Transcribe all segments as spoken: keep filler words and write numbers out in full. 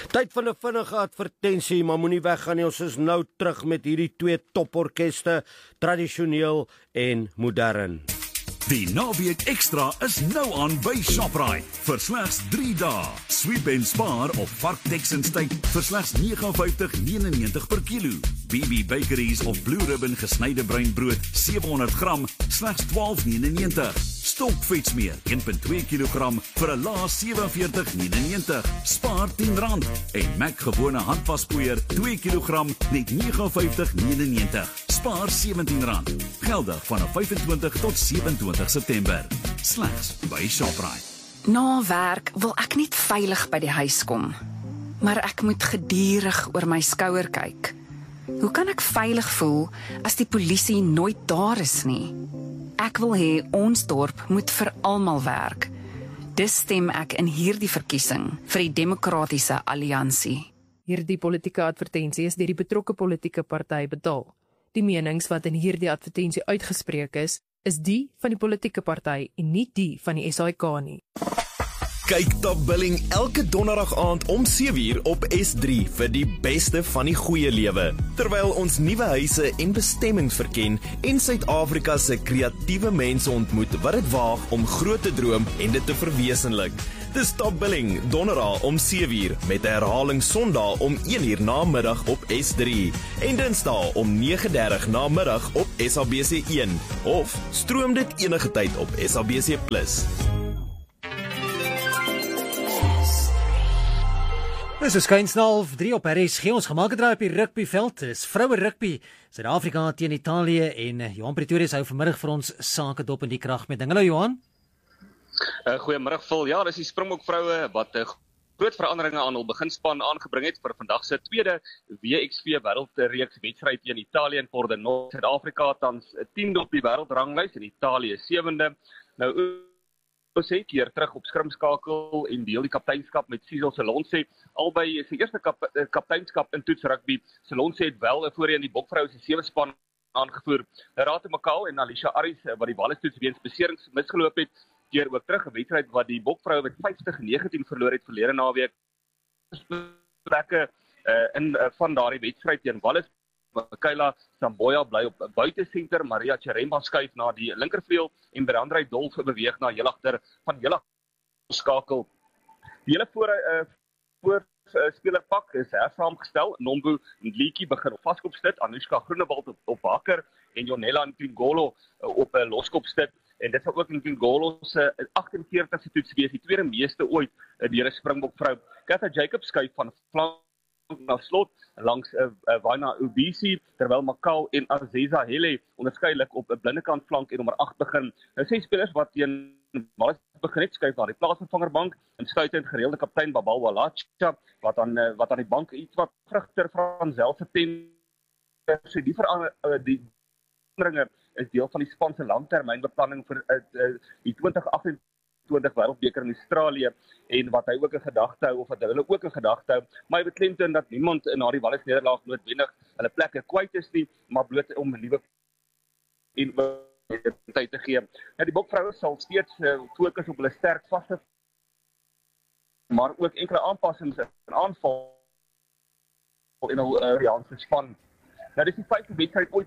Tyd van 'n vinnige advertensie, maar moenie weggaan nie, ons is nou terug met hierdie twee toporkeste, tradisioneel en modern. Die naweek ekstra is nou aan by Shoprite vir slegs drie dae. Sweep en spaar op vark Texans steak vir slegs nege en vyftig negenennegentig per kilo. B B Bakeries of Blue Ribbon gesnyde breinbrood sewe honderd gram slegs twaalf negenennegentig. Stokvetsmeer een komma twee kilogram vir 'n lae sewe en veertig negenennegentig. Spaar tien rand en Mac gewone handvaspoeier twee kilogram net nege en vyftig negenennegentig. Spaar sewentien rand. Geldig van vyfentwintig tot sewenentwintig September. Slegs by Shoprite. Na werk wil ek net veilig by die huis kom, maar ek moet gedurig oor my skouer kyk. Hoe kan ek veilig voel as die polisie nooit daar is nie? Ek wil hê ons dorp moet vir almal werk. Dis stem ek in hierdie verkiesing vir die Demokratiese Alliansie. Hierdie politieke advertensie is deur die betrokke politieke party betaal. Die menings wat in hierdie advertensie uitgespreek is, is die van die politieke party en nie die van die S A I K nie. Kyk Top Billing elke donderdag aand om sewe uur op S drie vir die beste van die goeie lewe. Terwyl ons nuwe huise en bestemmings verken en Suid-Afrika se kreatiewe mense ontmoet wat dit waag om groot te droom en dit te verwesenlik. Dis Top Billing donderdag om sewe uur met herhaling Sondag om een uur namiddag op S drie en Dinsdag om nege dertig namiddag op S A B C een of stroom dit enige tyd op S A B C plus. Dis is skuins na half drie op R S G. Ons gemaak het draai op die rugbyveld. Dis vroue rugby. Suid-Afrika teen Italië en Johan Pretorius hou vanmiddag vir ons sake dop in die krag met ding. Hallo Johan. Uh, Goeiemiddag Phil. Ja, dis die Springbok vroue wat 'n uh, groot veranderinge aan hul beginspan aangebring het vir vandag se tweede W X V wêreldreeks wedstryd teen Italië in Pordenone. Suid-Afrika tans tiende op die wêreldranglys en Italië sewende. Nou ons het keer terug op skrimskakel en deel die kapteinskap met Cecil Selonse. Albei sy eerste kap, kapteinskap in toets rugby. Selonse het wel voorheen die Bokvroue se sewe span aangevoer. Rate Makau en Alicia Aris wat die ballestoets weens beserings misgeloop het, keer ook terug 'n wedstryd wat die Bokvroue met vyftig negentien verloor het verlede naweek. Plekke uh, in uh, van daardie wedstryd teen Wallis. Kayla Samboya bly op buitesenter, Maria Cheremba skuif na die linkervleuel en Brandrey Dolf beweeg na heel agter van heel agter skakel. Die hele voor uh, voor uh, spelerpak is hersaamgestel. Nombu Ndliki begin op vaskopstit, Anushka Groenewald op, op hakker en Jonella Nkingolo uh, op 'n uh, loskopstit. En dit sal ook Nkingolo se uh, agt en veertigste toets wees, die tweede meeste ooit uh, deur 'n Springbok vrou. Katha Jacobs skuif van flank na slot langs uh, uh, Waina Ubisi, terwyl Makau en Aziza Hele onderskeidelik op 'n blindekant flank en nommer agt begin. Nou ses spelers wat teen Wallis begin het skuif na die plaasvervangerbank en stuitend gereelde kaptein Babal Walacha wat aan uh, wat aan die bank iets wat vrugter van selfverten. So die verander uh, die veranderinge is deel van die span se langtermynbeplanning vir uh, uh, die twintig agt en twintig wêreldbeker in Australië en wat hy ook 'n gedagte hou of wat hulle ook 'n gedagte hou, maar hy beklemtoon dat niemand in na die Wallis nederlaag noodwendig hulle plekke kwyt is nie, maar bloot om 'n nuwe en tyd te gee. Nou die Bokvroue sal steeds uh, fokus op hulle sterk vaste, maar ook enkele aanpassings in aanval in hul uh, Jaanse span. Nou dis die vyfde wedstryd ooit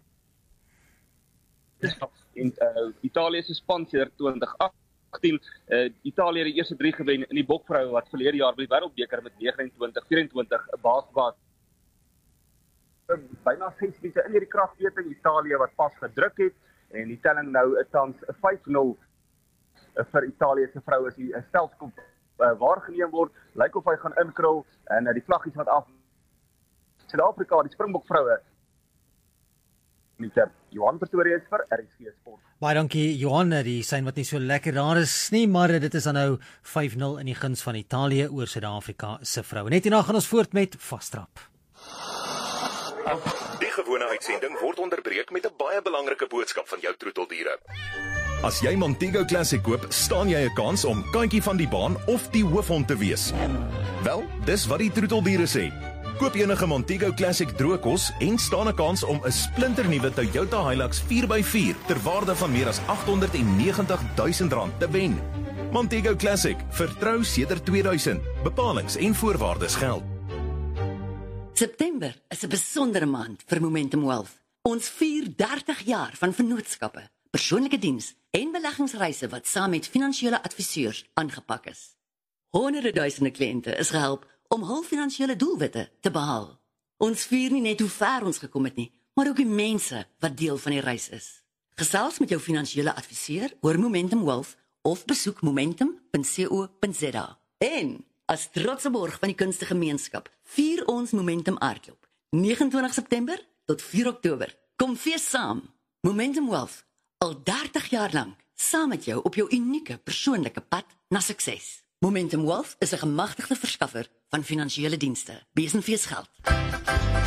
in uh, Italië se span sedert twintig agttien. Uh, Italië het die eerste drie gewen in die Bokvroue wat verlede jaar by die wêreldbeker met negenentwintig vyf-en-twintig baas was. Uh, byna ses minute in hierdie kragmeting, Italië wat pas gedruk het en die telling nou is tans vyf nul uh, vir Italië se vroue as die uh, stelskop uh, waargeneem word. Lyk of hy gaan inkrul en uh, die vlaggies wat af. Suid-Afrika, die Springbok vroue met Johan Pretorius vir R S G Sport. Baie dankie Johan, die sein wat nie so lekker daar is nie, maar dit is dan nou vyf nul in die guns van Italië oor Suid-Afrika se vroue. Net hierna gaan ons voort met Vastrap. Die gewone uitsending word onderbreek met 'n baie belangrike boodskap van jou troeteldiere. As jy Montego Classic koop, staan jy 'n kans om kantjie van die baan of die hoofhond te wees. Wel, dis wat die troeteldiere sê. Koop enige Montego Classic droogkos en staan 'n kans om 'n splinternuwe Toyota Hilux vier by vier ter waarde van meer as agthonderdnegentig duisend rand te wen. Montego Classic, vertrou sedert tweeduisend. Bepalings en voorwaardes geld. September is 'n besondere maand vir Momentum Wealth. Ons vier dertig jaar van vennootskappe, persoonlike diens en beleggingsreise wat saam met finansiële adviseurs aangepak is. Honderde duisende kliënte is gehelp om hul finansiële doelwitte te behaal. Ons vier nie net hoe ver ons gekom het nie, maar ook die mense wat deel van die reis is. Gesels met jou finansiële adviseur oor Momentum Wealth of besoek momentum punt co punt za. En as trotse borg van die kunstegemeenskap vier ons Momentum Aardklop vyf nege September tot vier Oktober. Kom fees saam. Momentum Wealth, al dertig jaar lank, saam met jou op jou unieke persoonlike pad na sukses. Momentum Wealth is 'n gemagtigde verskaffer van finansiële dienste, besenfeesgeld.